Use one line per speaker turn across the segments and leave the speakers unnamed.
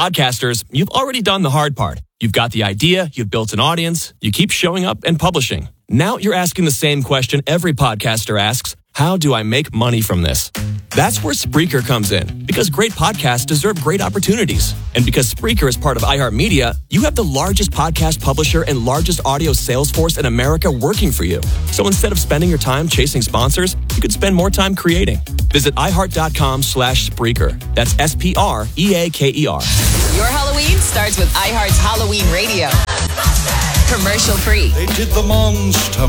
podcasters, you've already done the hard part. You've got the idea, you've built an audience, you keep showing up and publishing. Now you're asking the same question every podcaster asks: how do I make money from this? That's where Spreaker comes in, because great podcasts deserve great opportunities. And because Spreaker is part of iHeartMedia, you have the largest podcast publisher and largest audio sales force in America working for you. So instead of spending your time chasing sponsors, you could spend more time creating. Visit iHeart.com/Spreaker. That's SPREAKER.
Your Halloween starts with iHeart's Halloween Radio. Commercial free.
They did the Monster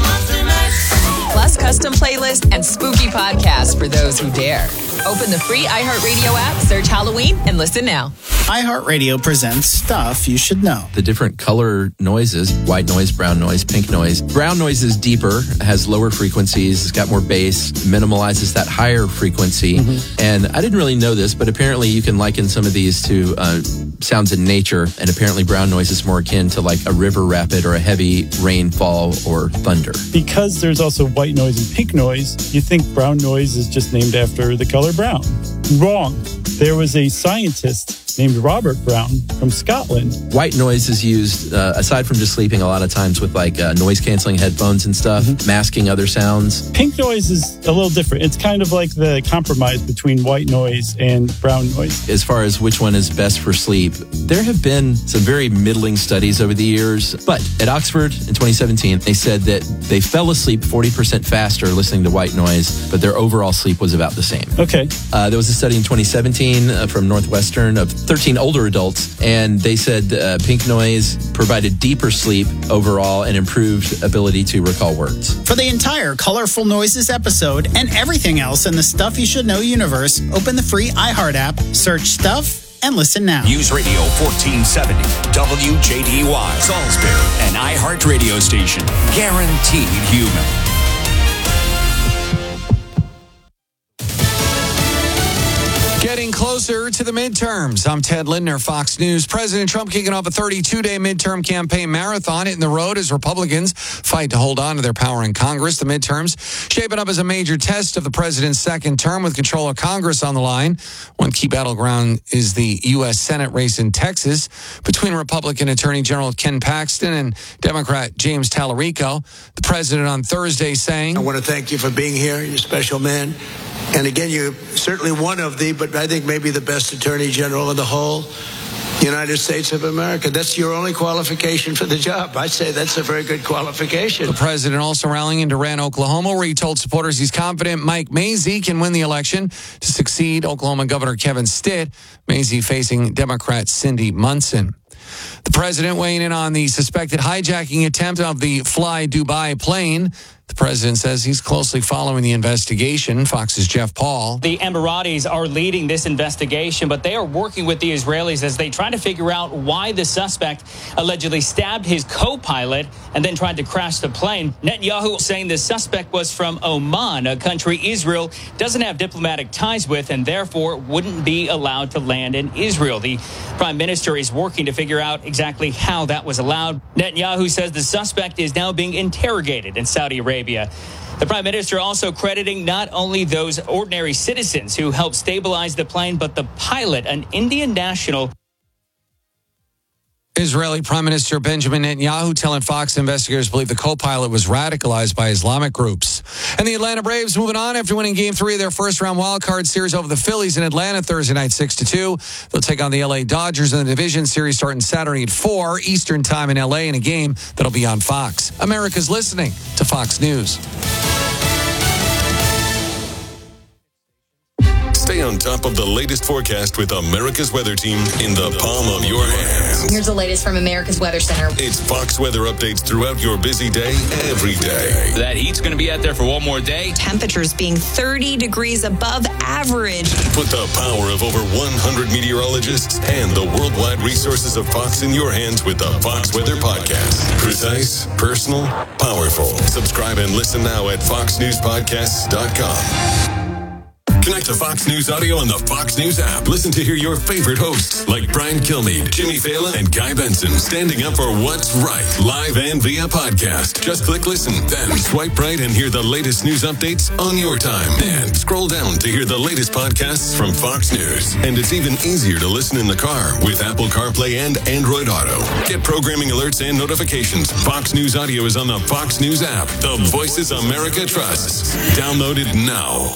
Mash.
Plus custom playlist and spooky podcasts for those who dare. Open the free iHeartRadio app, search Halloween, and listen now.
iHeartRadio presents Stuff You Should Know.
The different color noises: white noise, brown noise, pink noise. Brown noise is deeper, has lower frequencies, it's got more bass, minimalizes that higher frequency. And I didn't really know this, but apparently you can liken some of these to sounds in nature, and apparently brown noise is more akin to like a river rapid or a heavy rainfall or thunder.
Because there's also white noise and pink noise, you think brown noise is just named after the color brown. Wrong. There was a scientist named Robert Brown from Scotland.
White noise is used, aside from just sleeping, a lot of times with like noise-canceling headphones and stuff, masking other sounds.
Pink noise is a little different. It's kind of like the compromise between white noise and brown noise.
As far as which one is best for sleep, there have been some very middling studies over the years. But at Oxford in 2017, they said that they fell asleep 40% faster listening to white noise, but their overall sleep was about the same.
Okay.
There was a study in 2017 from Northwestern of 13 older adults, and they said pink noise provided deeper sleep overall and improved ability to recall words.
For the entire Colorful Noises episode and everything else in the Stuff You Should Know universe, open the free iHeart app, search Stuff, and listen now.
News Radio 1470, WJDY, Salisbury, an iHeart radio station. Guaranteed human.
Getting closer to the midterms. I'm Ted Lindner, Fox News. President Trump kicking off a 32-day midterm campaign marathon, hitting the road as Republicans fight to hold on to their power in Congress. The midterms shaping up as a major test of the president's second term with control of Congress on the line. One key battleground is the U.S. Senate race in Texas between Republican Attorney General Ken Paxton and Democrat James Tallarico. The president on Thursday saying,
I want to thank you for being here. You're a special man. And again, you're certainly one of the, but I think maybe the best Attorney General in the whole United States of America. That's your only qualification for the job. I'd say that's a very good qualification.
The president also rallying in Durant, Oklahoma, where he told supporters he's confident Mike Mazzei can win the election to succeed Oklahoma Governor Kevin Stitt. Mazzei facing Democrat Cindy Munson. The president weighing in on the suspected hijacking attempt of the Fly Dubai plane. The president says he's closely following the investigation. Fox's Jeff Paul.
The Emiratis are leading this investigation, but they are working with the Israelis as they try to figure out why the suspect allegedly stabbed his co-pilot and then tried to crash the plane. Netanyahu saying the suspect was from Oman, a country Israel doesn't have diplomatic ties with and therefore wouldn't be allowed to land in Israel. The prime minister is working to figure out exactly how that was allowed. Netanyahu says the suspect is now being interrogated in Saudi Arabia. The prime minister also crediting not only those ordinary citizens who helped stabilize the plane, but the pilot, an Indian national.
Israeli Prime Minister Benjamin Netanyahu telling Fox investigators believe the co-pilot was radicalized by Islamic groups. And the Atlanta Braves moving on after winning Game 3 of their first-round wildcard series over the Phillies in Atlanta Thursday night 6-2. They'll take on the LA Dodgers in the division series starting Saturday at 4 Eastern Time in LA in a game that'll be on Fox. America's listening to Fox News.
Stay on top of the latest forecast with America's Weather Team in the palm of your hands.
Here's the latest from America's Weather Center.
It's Fox weather updates throughout your busy day, every day.
That heat's going to be out there for one more day.
Temperatures being 30 degrees above average.
Put the power of over 100 meteorologists and the worldwide resources of Fox in your hands with the Fox Weather Podcast. Precise, personal, powerful. Subscribe and listen now at foxnewspodcasts.com. Connect to Fox News Audio on the Fox News app. Listen to hear your favorite hosts like Brian Kilmeade, Jimmy Fallon, and Guy Benson standing up for what's right, live and via podcast. Just click listen, then swipe right and hear the latest news updates on your time. And scroll down to hear the latest podcasts from Fox News. And it's even easier to listen in the car with Apple CarPlay and Android Auto. Get programming alerts and notifications. Fox News Audio is on the Fox News app. The voices America trusts. Download it now.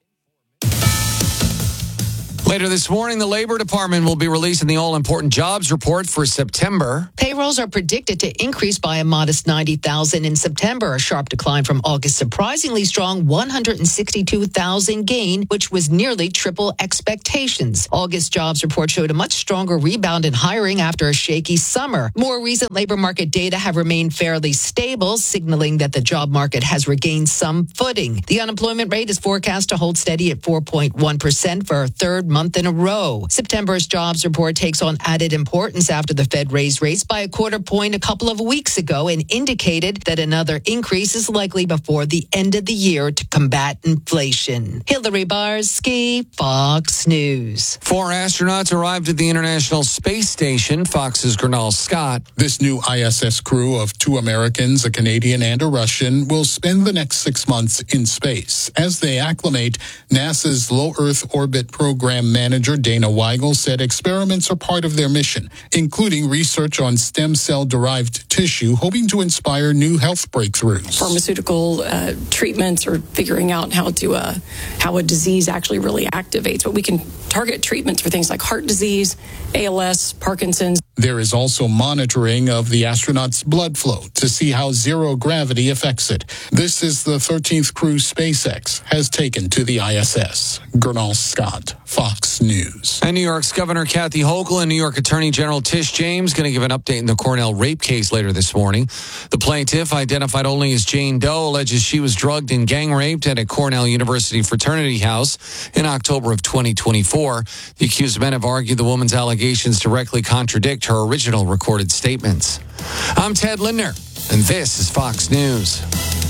Later this morning, the Labor Department will be releasing the all-important jobs report for September.
Payrolls are predicted to increase by a modest 90,000 in September, a sharp decline from August's surprisingly strong 162,000 gain, which was nearly triple expectations. August jobs report showed a much stronger rebound in hiring after a shaky summer. More recent labor market data have remained fairly stable, signaling that the job market has regained some footing. The unemployment rate is forecast to hold steady at 4.1% for a third month in a row. September's jobs report takes on added importance after the Fed raised rates by a quarter point a couple of weeks ago and indicated that another increase is likely before the end of the year to combat inflation. Hillary Barsky, Fox News.
4 astronauts arrived at the International Space Station. Fox's Gernal Scott.
This new ISS crew of 2 Americans, a Canadian and a Russian, will spend the next 6 months in space. As they acclimate, NASA's Low Earth Orbit Program Manager Dana Weigel said experiments are part of their mission, including research on stem cell-derived tissue, hoping to inspire new health breakthroughs.
Pharmaceutical treatments or figuring out how a disease actually really activates. But we can target treatments for things like heart disease, ALS, Parkinson's.
There is also monitoring of the astronauts' blood flow to see how zero gravity affects it. This is the 13th cruise SpaceX has taken to the ISS. Gernal Scott, Fox News.
And New York's Governor Kathy Hochul and New York Attorney General Tish James going to give an update in the Cornell rape case later this morning. The plaintiff, identified only as Jane Doe, alleges she was drugged and gang raped at a Cornell University fraternity house in October of 2024. The accused men have argued the woman's allegations directly contradict her original recorded statements. I'm Ted Lindner, and this is Fox News.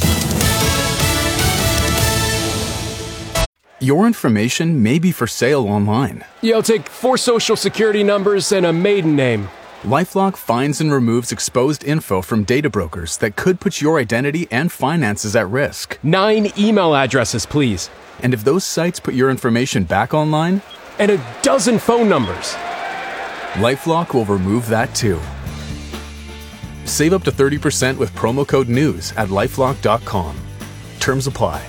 Your information may be for sale online.
Yeah, I'll take 4 social security numbers and a maiden name.
LifeLock finds and removes exposed info from data brokers that could put your identity and finances at risk.
9 email addresses, please.
And if those sites put your information back online?
And a dozen phone numbers.
LifeLock will remove that too. Save up to 30% with promo code NEWS at LifeLock.com. Terms apply.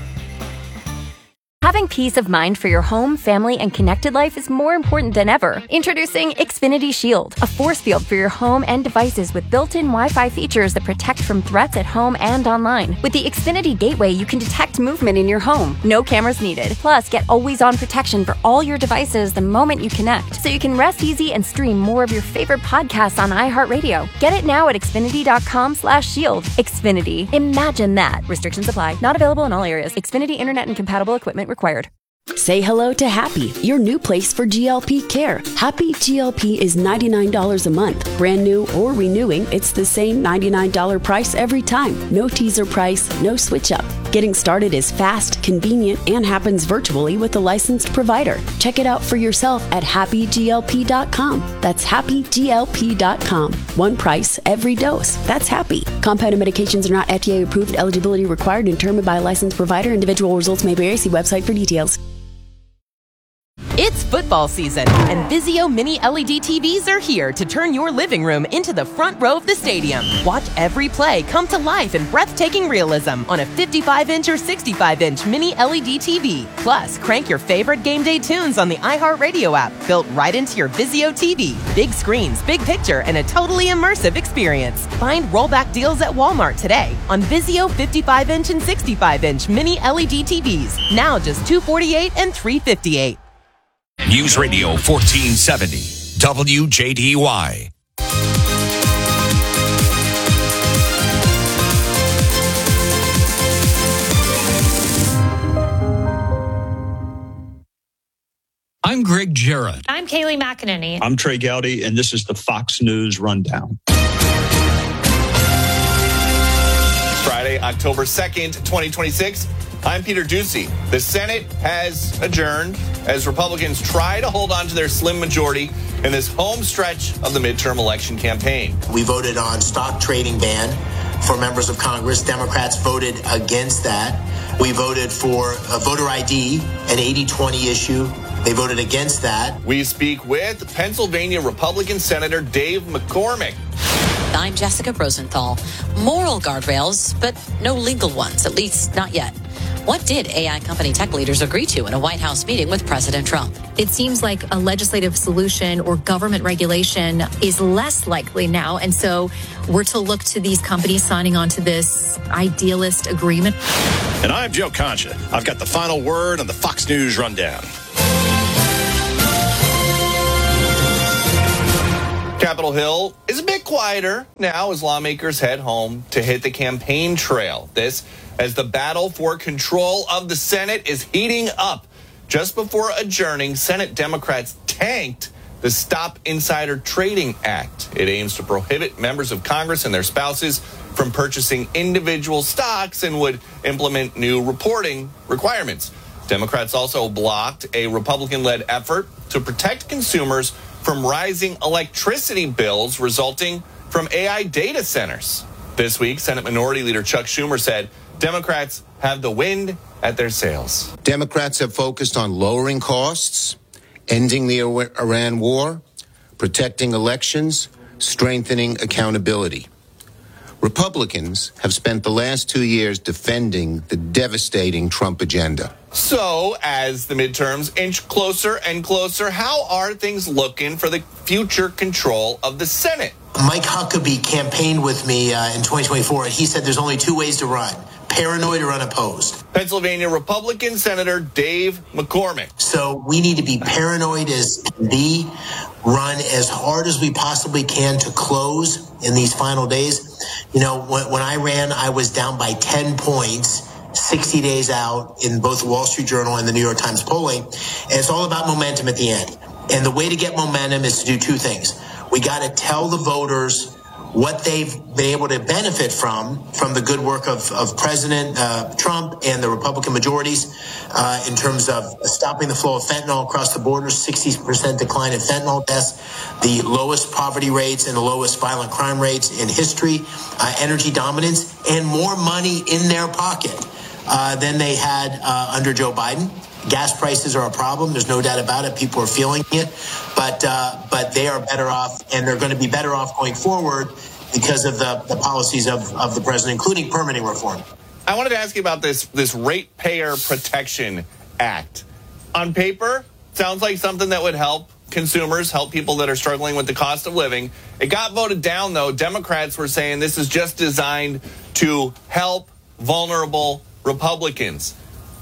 Having peace of mind for your home, family, and connected life is more important than ever. Introducing Xfinity Shield, a force field for your home and devices with built-in Wi-Fi features that protect from threats at home and online. With the Xfinity Gateway, you can detect movement in your home. No cameras needed. Plus, get always-on protection for all your devices the moment you connect, so you can rest easy and stream more of your favorite podcasts on iHeartRadio. Get it now at Xfinity.com/shield. Xfinity. Imagine that. Restrictions apply. Not available in all areas. Xfinity Internet and compatible equipment required.
Say hello to Happy, your new place for GLP care. Happy GLP is $99 a month. Brand new or renewing, it's the same $99 price every time. No teaser price, no switch up. Getting started is fast, convenient, and happens virtually with a licensed provider. Check it out for yourself at happyglp.com. That's happyglp.com. One price, every dose. That's Happy. Compounded medications are not FDA approved. Eligibility required and determined by a licensed provider. Individual results may vary. See website for details.
It's football season, and Vizio Mini LED TVs are here to turn your living room into the front row of the stadium. Watch every play come to life in breathtaking realism on a 55-inch or 65-inch Mini LED TV. Plus, crank your favorite game day tunes on the iHeartRadio app, built right into your Vizio TV. Big screens, big picture, and a totally immersive experience. Find rollback deals at Walmart today on Vizio 55-inch and 65-inch Mini LED TVs. Now just $248 and $358.
News Radio 1470, WJDY.
I'm Greg Jarrett.
I'm Kaylee McEnany.
I'm Trey Gowdy, and this is the Fox News Rundown.
Friday, October 2nd, 2026.
I'm Peter Ducey. The Senate has adjourned as Republicans try to hold on to their slim majority in this home stretch of the midterm election campaign.
We voted on stock trading ban for members of Congress. Democrats voted against that. We voted for a voter ID, an 80-20 issue. They voted against that.
We speak with Pennsylvania Republican Senator Dave McCormick.
I'm Jessica Rosenthal. Moral guardrails, but no legal ones, at least not yet. What did AI company tech leaders agree to in a White House meeting with President Trump?
It seems like a legislative solution or government regulation is less likely now. And so we're to look to these companies signing on to this idealist agreement.
And I'm Joe Concha. I've got the final word on the Fox News Rundown.
Capitol Hill is a bit quieter now as lawmakers head home to hit the campaign trail. This as the battle for control of the Senate is heating up. Just before adjourning, Senate Democrats tanked the Stop Insider Trading Act. It aims to prohibit members of Congress and their spouses from purchasing individual stocks and would implement new reporting requirements. Democrats also blocked a Republican-led effort to protect consumers from rising electricity bills resulting from AI data centers. This week, Senate Minority Leader Chuck Schumer said Democrats have the wind at their sails.
Democrats have focused on lowering costs, ending the Iran war, protecting elections, strengthening accountability. Republicans have spent the last 2 years defending the devastating Trump agenda.
So, as the midterms inch closer and closer, how are things looking for the future control of the Senate?
Mike Huckabee campaigned with me in 2024, and he said there's only two ways to run: paranoid or unopposed.
Pennsylvania Republican Senator Dave McCormick.
So we need to be paranoid as can be, run as hard as we possibly can to close in these final days. You know, when I ran, I was down by 10 points 60 days out in both the Wall Street Journal and the New York Times polling. And it's all about momentum at the end. And the way to get momentum is to do two things. We got to tell the voters what they've been able to benefit from the good work of President Trump and the Republican majorities in terms of stopping the flow of fentanyl across the border, 60% decline in fentanyl deaths, the lowest poverty rates and the lowest violent crime rates in history, energy dominance, and more money in their pocket than they had under Joe Biden. Gas prices are a problem. There's no doubt about it. People are feeling it, but they are better off, and they're going to be better off going forward because of the policies of the president, including permitting reform.
I wanted to ask you about this Ratepayer Protection Act. On paper, sounds like something that would help consumers, help people that are struggling with the cost of living. It got voted down, though. Democrats were saying this is just designed to help vulnerable Republicans.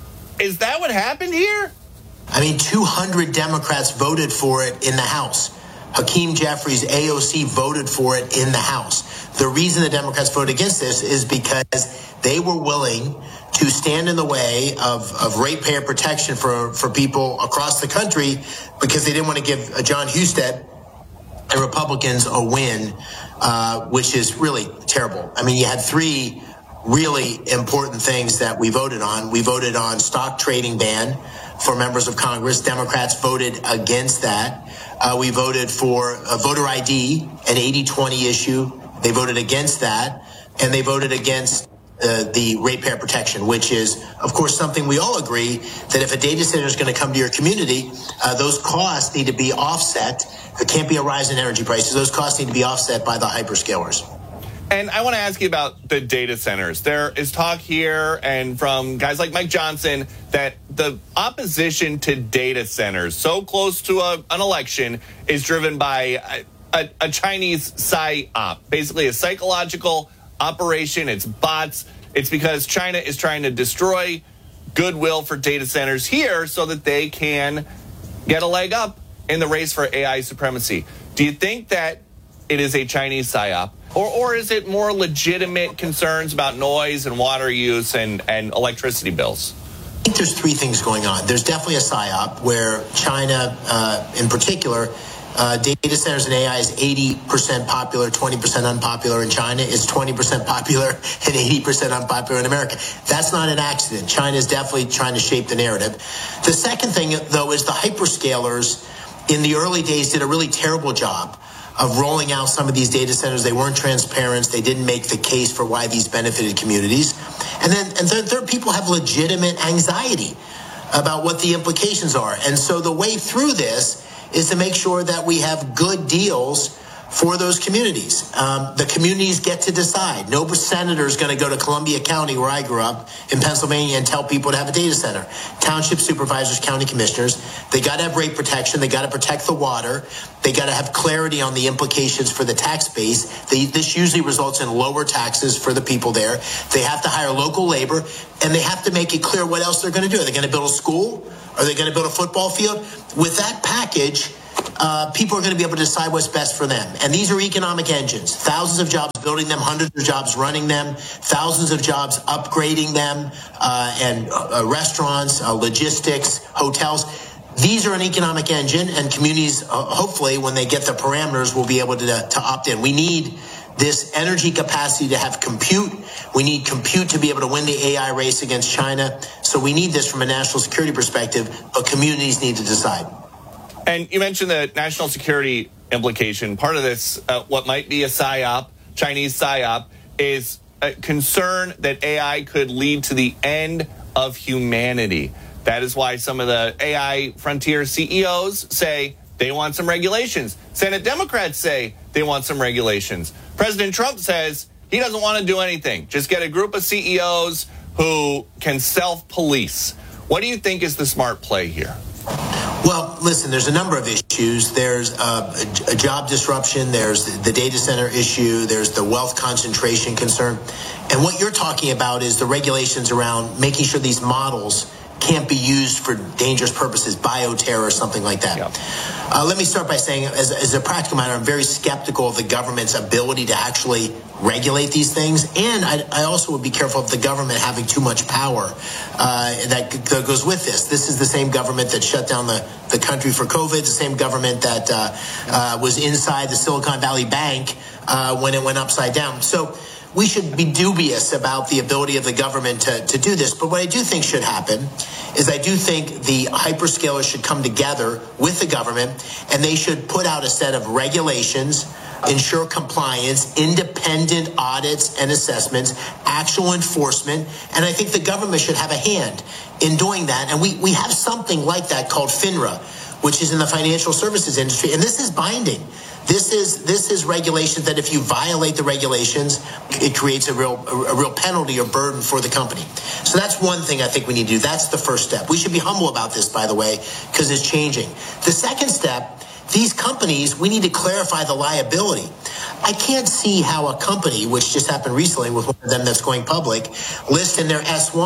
Is that what happened here?
I mean, 200 Democrats voted for it in the House. Hakeem Jeffries, AOC, voted for it in the House. The reason the Democrats voted against this is because they were willing to stand in the way of ratepayer protection for people across the country because they didn't want to give John Husted and Republicans a win, which is really terrible. I mean, you had three really important things that we voted on. We voted on stock trading ban for members of Congress. Democrats voted against that. We voted for a voter ID, an 80-20 issue. They voted against that. And they voted against the ratepayer protection, which is, of course, something we all agree that if a data center is going to come to your community, those costs need to be offset. There can't be a rise in energy prices. Those costs need to be offset by the hyperscalers.
And I want to ask you about the data centers. There is talk here and from guys like Mike Johnson that the opposition to data centers so close to an election is driven by a Chinese psyop, basically a psychological operation. It's bots. It's because China is trying to destroy goodwill for data centers here so that they can get a leg up in the race for AI supremacy. Do you think that it is a Chinese psyop? Or is it more legitimate concerns about noise and water use and electricity bills?
I think there's three things going on. There's definitely a psyop where China, in particular, Data centers and AI is 80% popular, 20% unpopular in China. It's 20% popular and 80% unpopular in America. That's not an accident. China is definitely trying to shape the narrative. The second thing, though, is the hyperscalers in the early days did a really terrible job of rolling out some of these data centers. They weren't transparent. They didn't make the case for why these benefited communities. And third, people have legitimate anxiety about what the implications are. And so the way through this is to make sure that we have good deals for those communities. The communities get to decide. No senator is going to go to Columbia County, where I grew up, in Pennsylvania, and tell people to have a data center. Township supervisors, county commissioners, they got to have rate protection. They got to protect the water. They got to have clarity on the implications for the tax base. This usually results in lower taxes for the people there. They have to hire local labor, and they have to make it clear what else they're going to do. Are they going to build a school? Are they going to build a football field? With that package, people are going to be able to decide what's best for them. And these are economic engines. Thousands of jobs building them, hundreds of jobs running them, thousands of jobs upgrading them, and restaurants, logistics, hotels. These are an economic engine, and communities, hopefully, when they get the parameters, will be able to opt in. We need this energy capacity to have compute. We need compute to be able to win the AI race against China. So we need this from a national security perspective, but communities need to decide.
And you mentioned the national security implication. Part of this, what might be a PSYOP, Chinese PSYOP, is a concern that AI could lead to the end of humanity. That is why some of the AI frontier CEOs say they want some regulations. Senate Democrats say they want some regulations. President Trump says he doesn't want to do anything. Just get a group of CEOs who can self-police. What do you think is the smart play here?
Well, listen, there's a number of issues. There's a job disruption. There's the data center issue. There's the wealth concentration concern. And what you're talking about is the regulations around making sure these models can't be used for dangerous purposes, bioterror or something like that. Yeah. Let me start by saying, as a practical matter, I'm very skeptical of the government's ability to actually regulate these things. And I also would be careful of the government having too much power that goes with this. This is the same government that shut down the country for COVID, the same government that was inside the Silicon Valley Bank when it went upside down. So we should be dubious about the ability of the government to do this. But what I do think should happen is I do think the hyperscalers should come together with the government, and they should put out a set of regulations, ensure compliance, independent audits and assessments, actual enforcement. And I think the government should have a hand in doing that. And we have something like that called FINRA, which is in the financial services industry. And this is binding. This is regulations that if you violate the regulations, it creates a real penalty or burden for the company. So that's one thing I think we need to do. That's the first step. We should be humble about this, by the way, because it's changing. The second step, these companies, we need to clarify the liability. I can't see how a company, which just happened recently with one of them that's going public, lists in their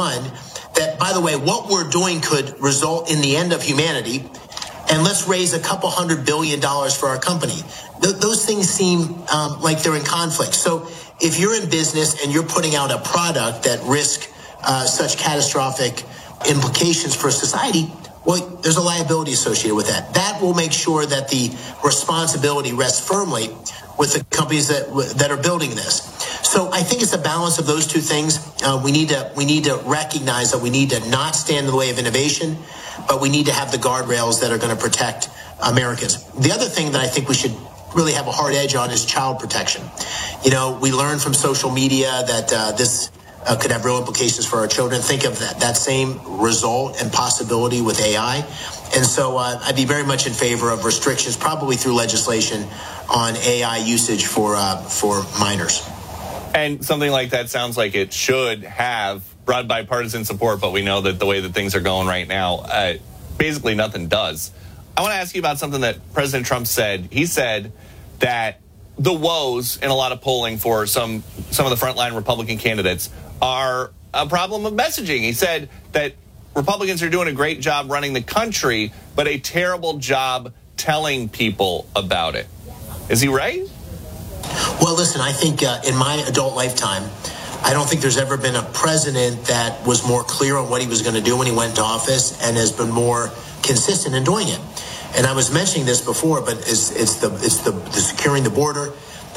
S1 that, by the way, what we're doing could result in the end of humanity, and let's raise a couple $100 billion for our company. Those things seem like they're in conflict. So if you're in business and you're putting out a product that risks such catastrophic implications for society, well, there's a liability associated with that. That will make sure that the responsibility rests firmly with the companies that are building this. So I think it's a balance of those two things. We need to recognize that we need to not stand in the way of innovation, but we need to have the guardrails that are going to protect Americans. The other thing that I think we should really have a hard edge on is child protection. You know, we learned from social media that this could have real implications for our children. Think of that same result and possibility with AI. And so I'd be very much in favor of restrictions, probably through legislation, on AI usage for minors.
And something like that sounds like it should have broad bipartisan support, but we know that the way that things are going right now, basically nothing does. I want to ask you about something that President Trump said. He said that the woes in a lot of polling for some of the frontline Republican candidates are a problem of messaging. He said that Republicans are doing a great job running the country, but a terrible job telling people about it. Is he right?
Well, listen, I think in my adult lifetime, I don't think there's ever been a president that was more clear on what he was going to do when he went into office and has been more consistent in doing it. And I was mentioning this before, but it's the securing the border,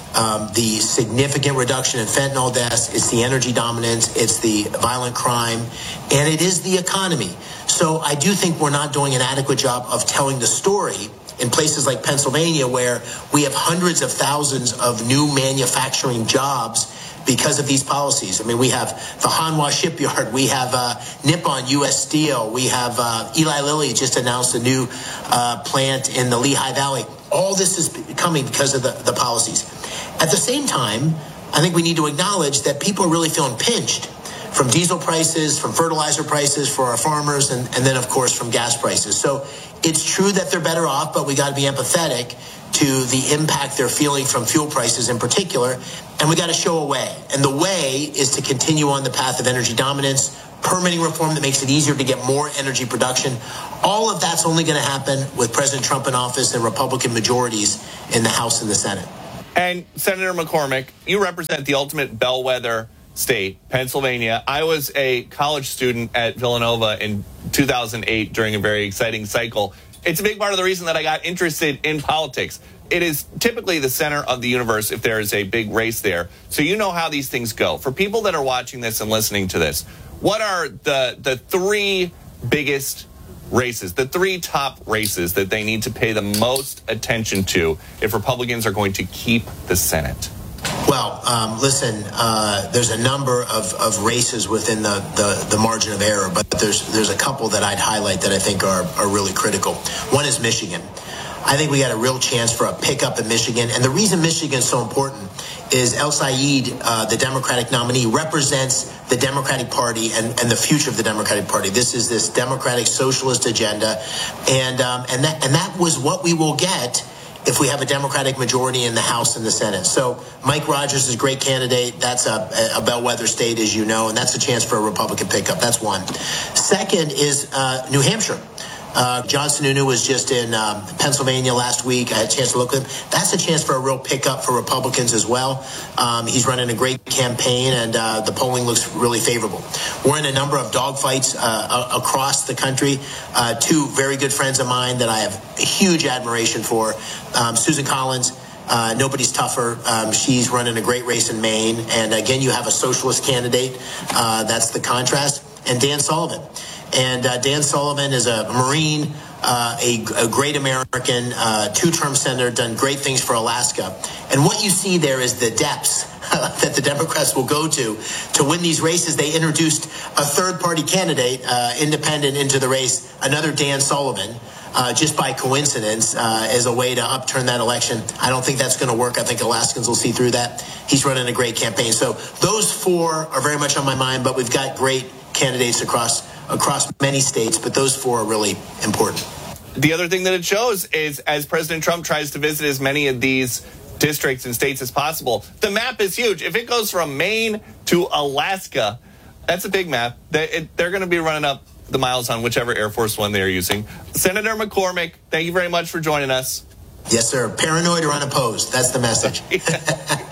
the significant reduction in fentanyl deaths, it's the energy dominance, it's the violent crime, and it is the economy. So I do think we're not doing an adequate job of telling the story in places like Pennsylvania, where we have hundreds of thousands of new manufacturing jobs because of these policies. I mean, we have the Hanwha Shipyard, we have Nippon U.S. Steel, we have Eli Lilly just announced a new plant in the Lehigh Valley. All this is coming because of the policies. At the same time, I think we need to acknowledge that people are really feeling pinched from diesel prices, from fertilizer prices for our farmers, and then, of course, from gas prices. So it's true that they're better off, but we got to be empathetic to the impact they're feeling from fuel prices in particular, and we got to show a way. And the way is to continue on the path of energy dominance, permitting reform that makes it easier to get more energy production. All of that's only going to happen with President Trump in office and Republican majorities in the House and the Senate.
And Senator McCormick, you represent the ultimate bellwether state, Pennsylvania. I was a college student at Villanova in 2008 during a very exciting cycle. It's a big part of the reason that I got interested in politics. It is typically the center of the universe if there is a big race there. So you know how these things go. For people that are watching this and listening to this, what are the three biggest races, the three top races that they need to pay the most attention to if Republicans are going to keep the Senate?
Well, listen, there's a number of races within the margin of error, but there's a couple that I'd highlight that I think are really critical. One is Michigan. I think we got a real chance for a pickup in Michigan. And the reason Michigan is so important is El Sayed, the Democratic nominee, represents the Democratic Party and the future of the Democratic Party. This Democratic socialist agenda. And that was what we will get if we have a Democratic majority in the House and the Senate. So Mike Rogers is a great candidate. That's a bellwether state, as you know, and that's a chance for a Republican pickup. That's one. Second is New Hampshire. John Sununu was just in Pennsylvania last week. I had a chance to look at him. That's a chance for a real pickup for Republicans as well. He's running a great campaign, and the polling looks really favorable. We're in a number of dogfights across the country. Two very good friends of mine that I have huge admiration for. Susan Collins, nobody's tougher. She's running a great race in Maine. And again, you have a socialist candidate. That's the contrast. And Dan Sullivan. And Dan Sullivan is a Marine, a great American, two-term senator, done great things for Alaska. And what you see there is the depths that the Democrats will go to win these races. They introduced a third-party candidate, independent, into the race, another Dan Sullivan, just by coincidence, as a way to upturn that election. I don't think that's going to work. I think Alaskans will see through that. He's running a great campaign. So those four are very much on my mind, but we've got great candidates across many states, but those four are really important.
The other thing that it shows is as President Trump tries to visit as many of these districts and states as possible, the map is huge. If it goes from Maine to Alaska, that's a big map. They're going to be running up the miles on whichever Air Force One they're using. Senator McCormick, thank you very much for joining us.
Yes, sir. Paranoid or unopposed. That's the message.